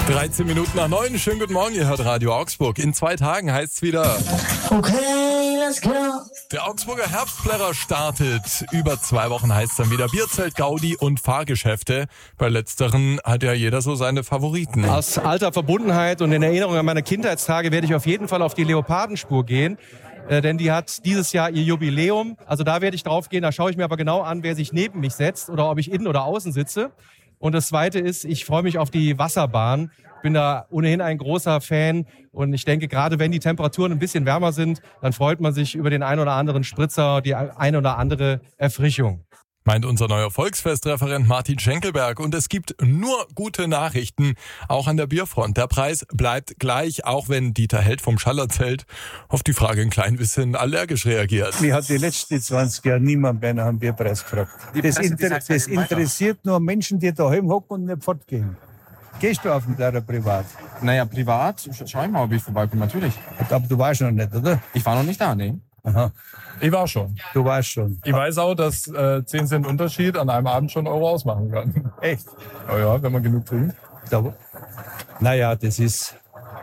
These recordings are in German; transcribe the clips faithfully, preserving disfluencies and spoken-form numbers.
dreizehn Minuten nach neun. Schönen guten Morgen, ihr hört Radio Augsburg. In zwei Tagen heißt es wieder... Okay, let's go. Der Augsburger Herbstplärrer startet. Über zwei Wochen heißt es dann wieder Bierzelt, Gaudi und Fahrgeschäfte. Bei letzteren hat ja jeder so seine Favoriten. Aus alter Verbundenheit und in Erinnerung an meine Kindheitstage werde ich auf jeden Fall auf die Leopardenspur gehen. Äh, denn die hat dieses Jahr ihr Jubiläum. Also da werde ich drauf gehen. Da schaue ich mir aber genau an, wer sich neben mich setzt oder ob ich innen oder außen sitze. Und das Zweite ist, ich freue mich auf die Wasserbahn. Bin da ohnehin ein großer Fan. Und ich denke, gerade wenn die Temperaturen ein bisschen wärmer sind, dann freut man sich über den ein oder anderen Spritzer, die ein oder andere Erfrischung. Meint unser neuer Volksfestreferent Martin Schenkelberg. Und es gibt nur gute Nachrichten, auch an der Bierfront. Der Preis bleibt gleich, auch wenn Dieter Held vom Schallerzelt auf die Frage ein klein bisschen allergisch reagiert. Mir hat die letzten zwanzig Jahre niemand mehr nach dem Bierpreis gefragt. Das, inter- das interessiert nur Menschen, die daheim hocken und nicht fortgehen. Gehst du auf den Plärrer privat? Naja, privat, schau ich mal, ob ich vorbeikomme, natürlich. Aber du warst noch nicht, oder? Ich war noch nicht da, nee. Aha. Ich war schon. Du warst schon. Ich weiß auch, dass äh, zehn Cent Unterschied an einem Abend schon Euro ausmachen kann. Echt? Oh ja, wenn man genug trinkt. Da, naja, das ist...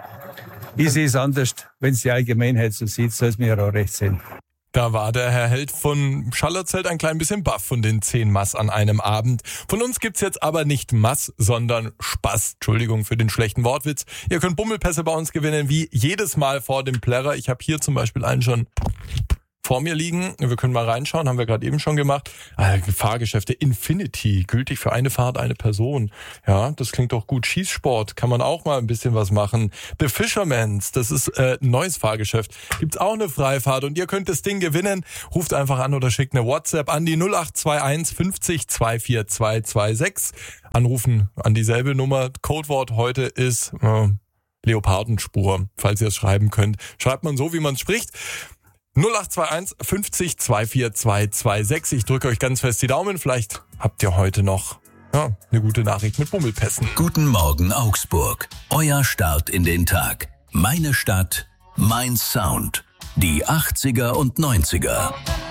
Ich sehe es anders. Wenn es die Allgemeinheit so sieht, soll es mir auch recht sehen. Da war der Herr Held von Schallerzelt ein klein bisschen baff von den zehn Mass an einem Abend. Von uns gibt's jetzt aber nicht Mass, sondern Spaß. Entschuldigung für den schlechten Wortwitz. Ihr könnt Bummelpässe bei uns gewinnen, wie jedes Mal vor dem Plärrer. Ich habe hier zum Beispiel einen schon vor mir liegen. Wir können mal reinschauen, haben wir gerade eben schon gemacht. Ah, Fahrgeschäfte Infinity, gültig für eine Fahrt, eine Person. Ja, das klingt doch gut. Schießsport, kann man auch mal ein bisschen was machen. The Fisherman's, das ist äh, ein neues Fahrgeschäft. Gibt's auch eine Freifahrt und ihr könnt das Ding gewinnen. Ruft einfach an oder schickt eine WhatsApp an die null acht zwei eins fünfzig zwei vier zwei zwei sechs. Anrufen an dieselbe Nummer. Codewort heute ist äh, Leopardenspur, falls ihr es schreiben könnt. Schreibt man so, wie man es spricht. null acht zwei eins fünfzig zwei vier zwei zwei sechs. Ich drücke euch ganz fest die Daumen. Vielleicht habt ihr heute noch ja, eine gute Nachricht mit Bummelpässen. Guten Morgen Augsburg. Euer Start in den Tag. Meine Stadt, mein Sound. Die achtziger und neunziger.